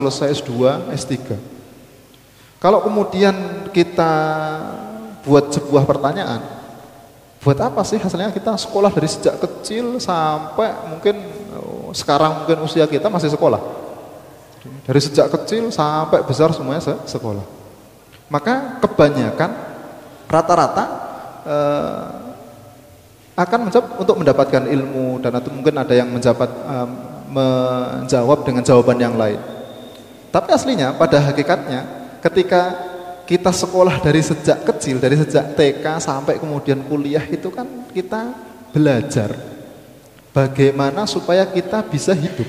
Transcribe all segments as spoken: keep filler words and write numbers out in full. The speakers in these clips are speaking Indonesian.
selesai S dua, S tiga. Kalau kemudian kita buat sebuah pertanyaan, buat apa sih hasilnya kita sekolah dari sejak kecil sampai mungkin sekarang mungkin usia kita masih sekolah. Dari sejak kecil sampai besar semuanya sekolah. Maka kebanyakan rata-rata eh, akan menjawab untuk mendapatkan ilmu, dan atau mungkin ada yang menjawab, eh, menjawab dengan jawaban yang lain. Tapi aslinya pada hakikatnya ketika kita sekolah dari sejak kecil, dari sejak T K sampai kemudian kuliah, itu kan kita belajar bagaimana supaya kita bisa hidup.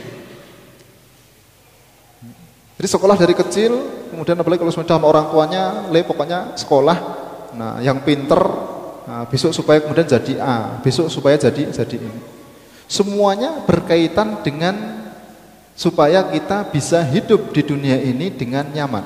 Jadi sekolah dari kecil, kemudian apalagi kalau sudah sama orang tuanya, le pokoknya sekolah. Nah, yang pinter, nah, besok supaya kemudian jadi A, besok supaya jadi jadi ini. Semuanya berkaitan dengan supaya kita bisa hidup di dunia ini dengan nyaman.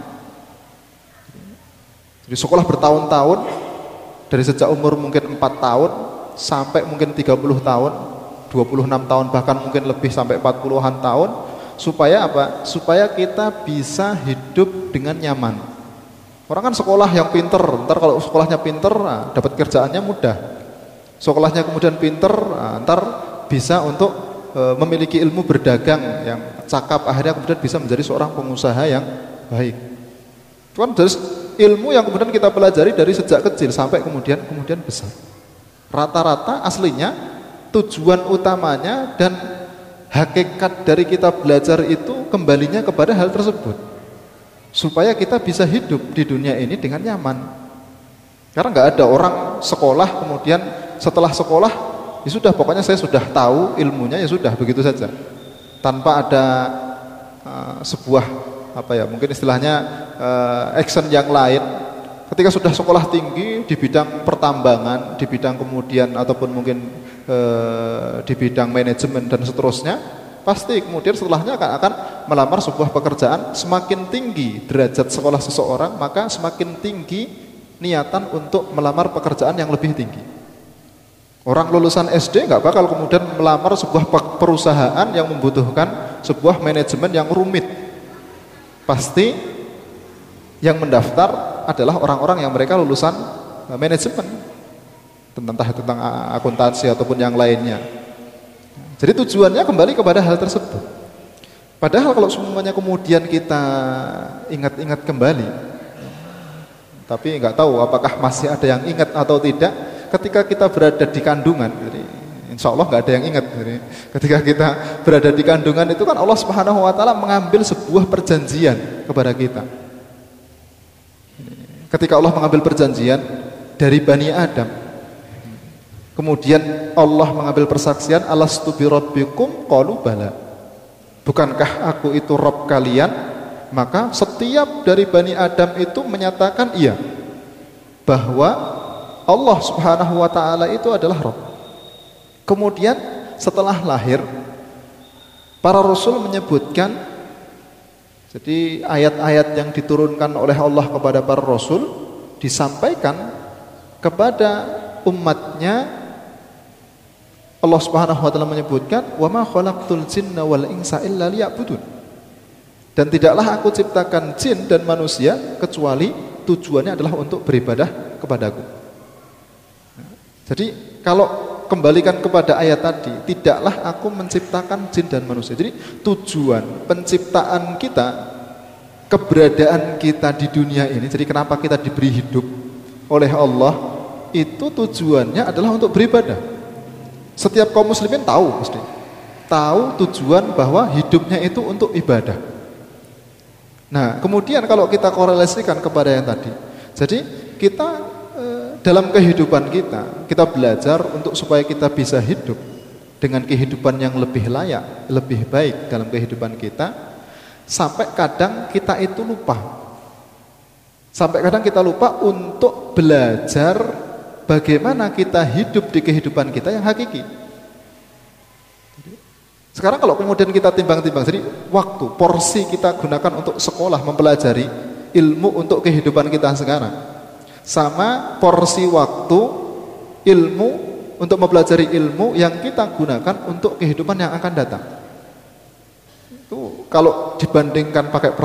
Jadi sekolah bertahun-tahun, dari sejak umur mungkin empat tahun sampai mungkin tiga puluh tahun, dua puluh enam tahun, bahkan mungkin lebih sampai empat puluhan tahun. Supaya apa? Supaya kita bisa hidup dengan nyaman. Orang kan sekolah yang pinter, ntar kalau sekolahnya pinter, nah, dapat kerjaannya mudah. Sekolahnya kemudian pinter, nah, ntar bisa untuk e, memiliki ilmu berdagang yang cakap, akhirnya kemudian bisa menjadi seorang pengusaha yang baik. Itu kan dari ilmu yang kemudian kita pelajari dari sejak kecil sampai kemudian kemudian besar. Rata-rata aslinya tujuan utamanya dan hakikat dari kita belajar itu kembalinya kepada hal tersebut, supaya kita bisa hidup di dunia ini dengan nyaman. Karena nggak ada orang sekolah kemudian setelah sekolah ya sudah, pokoknya saya sudah tahu ilmunya, ya sudah begitu saja, tanpa ada uh, sebuah apa ya, mungkin istilahnya uh, action yang lain. Ketika sudah sekolah tinggi di bidang pertambangan, di bidang kemudian ataupun mungkin uh, di bidang manajemen dan seterusnya, pasti kemudian setelahnya akan, akan melamar sebuah pekerjaan. Semakin tinggi derajat sekolah seseorang, maka semakin tinggi niatan untuk melamar pekerjaan yang lebih tinggi. Orang lulusan S D nggak bakal kemudian melamar sebuah perusahaan yang membutuhkan sebuah manajemen yang rumit. Pasti yang mendaftar adalah orang-orang yang mereka lulusan manajemen, entah tentang akuntansi ataupun yang lainnya. Jadi tujuannya kembali kepada hal tersebut. Padahal kalau semuanya kemudian kita ingat-ingat kembali, tapi nggak tahu apakah masih ada yang ingat atau tidak. Ketika kita berada di kandungan, jadi insya Allah nggak ada yang ingat. Jadi ketika kita berada di kandungan itu kan Allah Subhanahu Wa Taala mengambil sebuah perjanjian kepada kita. Ketika Allah mengambil perjanjian dari Bani Adam, kemudian Allah mengambil persaksian, alastu bi rabbikum qalu bala. Bukankah aku itu Rabb kalian? Maka setiap dari Bani Adam itu menyatakan iya, bahwa Allah Subhanahu Wa Taala itu adalah Rabb. Kemudian setelah lahir, para Rasul menyebutkan, jadi ayat-ayat yang diturunkan oleh Allah kepada para Rasul disampaikan kepada umatnya. Allah Subhanahu Wa Taala menyebutkan, wa ma khalaqtul jinna wal insa illa liya'budun. Dan tidaklah aku ciptakan jin dan manusia kecuali tujuannya adalah untuk beribadah kepadaku. Jadi kalau kembalikan kepada ayat tadi, tidaklah aku menciptakan jin dan manusia. Jadi tujuan penciptaan kita, keberadaan kita di dunia ini, jadi kenapa kita diberi hidup oleh Allah, itu tujuannya adalah untuk beribadah. Setiap kaum muslimin tahu, mesti tahu tujuan bahwa hidupnya itu untuk ibadah. Nah, kemudian kalau kita korelasikan kepada yang tadi, jadi kita dalam kehidupan kita, kita belajar untuk supaya kita bisa hidup dengan kehidupan yang lebih layak, lebih baik dalam kehidupan kita. Sampai kadang kita itu lupa, sampai kadang kita lupa untuk belajar bagaimana kita hidup di kehidupan kita yang hakiki. Sekarang kalau kemudian kita timbang-timbang, jadi waktu, porsi kita gunakan untuk sekolah, mempelajari ilmu untuk kehidupan kita sekarang, sama porsi waktu ilmu untuk mempelajari ilmu yang kita gunakan untuk kehidupan yang akan datang. Itu Itu kalau dibandingkan pakai